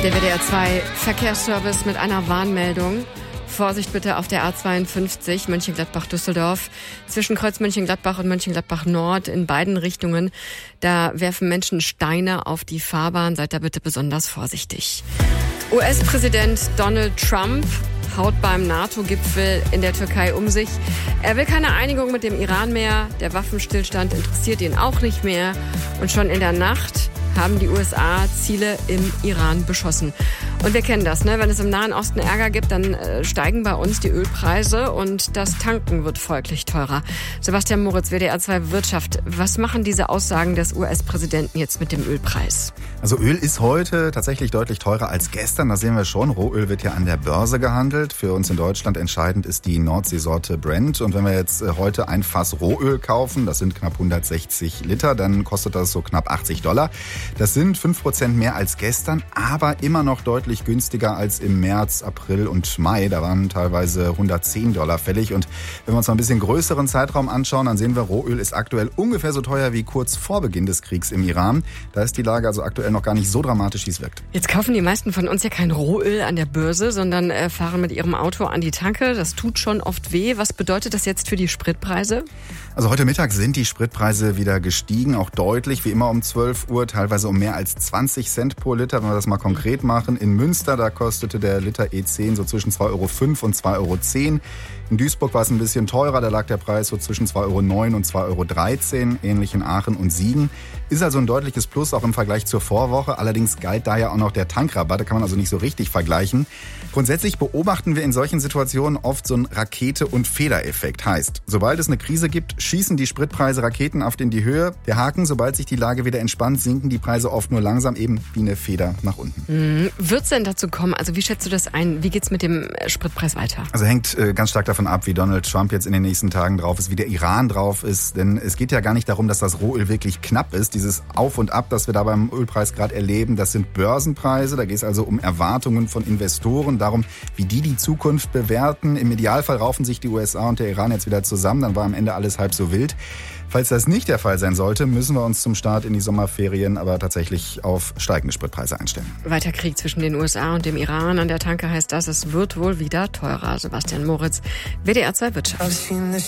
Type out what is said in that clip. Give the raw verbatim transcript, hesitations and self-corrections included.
Der W D R zwei Verkehrsservice mit einer Warnmeldung. Vorsicht bitte auf der A zweiundfünfzig Mönchengladbach-Düsseldorf zwischen Kreuz Mönchengladbach und Mönchengladbach-Nord in beiden Richtungen. Da werfen Menschen Steine auf die Fahrbahn. Seid da bitte besonders vorsichtig. U S-Präsident Donald Trump haut beim NATO-Gipfel in der Türkei um sich. Er will keine Einigung mit dem Iran mehr. Der Waffenstillstand interessiert ihn auch nicht mehr. Und schon in der Nacht haben die U S A Ziele im Iran beschossen. Und wir kennen das, ne? Wenn es im Nahen Osten Ärger gibt, dann äh, steigen bei uns die Ölpreise und das Tanken wird folglich teurer. Sebastian Moritz, W D R zwei Wirtschaft. Was machen diese Aussagen des U S-Präsidenten jetzt mit dem Ölpreis? Also Öl ist heute tatsächlich deutlich teurer als gestern. Das sehen wir schon. Rohöl wird ja an der Börse gehandelt. Für uns in Deutschland entscheidend ist die Nordseesorte Brent. Und wenn wir jetzt äh, heute ein Fass Rohöl kaufen, das sind knapp hundertsechzig Liter, dann kostet das so knapp achtzig Dollar. Das sind fünf Prozent mehr als gestern, aber immer noch deutlich günstiger als im März, April und Mai. Da waren teilweise hundertzehn Dollar fällig. Und wenn wir uns mal ein bisschen größeren Zeitraum anschauen, dann sehen wir, Rohöl ist aktuell ungefähr so teuer wie kurz vor Beginn des Kriegs im Iran. Da ist die Lage also aktuell noch gar nicht so dramatisch, wie es wirkt. Jetzt kaufen die meisten von uns ja kein Rohöl an der Börse, sondern äh, fahren mit ihrem Auto an die Tanke. Das tut schon oft weh. Was bedeutet das jetzt für die Spritpreise? Also heute Mittag sind die Spritpreise wieder gestiegen, auch deutlich, wie immer um zwölf Uhr, teilweise um mehr als zwanzig Cent pro Liter, wenn wir das mal konkret machen. In Münster, da kostete der Liter E zehn so zwischen zwei Euro fünf und zwei Euro zehn. In Duisburg war es ein bisschen teurer, da lag der Preis so zwischen zwei Euro neun und zwei Euro dreizehn, ähnlich in Aachen und Siegen. Ist also ein deutliches Plus, auch im Vergleich zur Vorwoche. Allerdings galt da ja auch noch der Tankrabatt, da kann man also nicht so richtig vergleichen. Grundsätzlich beobachten wir in solchen Situationen oft so einen Rakete- und Federeffekt. Heißt, sobald es eine Krise gibt, schießen die Spritpreise raketenhaft in die Höhe. Der Haken, sobald sich die Lage wieder entspannt, sinken die Preise oft nur langsam eben wie eine Feder nach unten. Mhm. Wird es denn dazu kommen? Also wie schätzt du das ein? Wie geht's mit dem Spritpreis weiter? Also hängt äh, ganz stark davon ab, wie Donald Trump jetzt in den nächsten Tagen drauf ist, wie der Iran drauf ist. Denn es geht ja gar nicht darum, dass das Rohöl wirklich knapp ist. Dieses Auf und Ab, das wir da beim Ölpreis gerade erleben, das sind Börsenpreise. Da geht es also um Erwartungen von Investoren, darum, wie die die Zukunft bewerten. Im Idealfall raufen sich die U S A und der Iran jetzt wieder zusammen. Dann war am Ende alles halb so wild. Falls das nicht der Fall sein sollte, müssen wir uns zum Start in die Sommerferien aber tatsächlich auf steigende Spritpreise einstellen. Weiter Krieg zwischen den U S A und dem Iran an der Tanke heißt das, es wird wohl wieder teurer. Sebastian Moritz, W D R zwei Wirtschaft.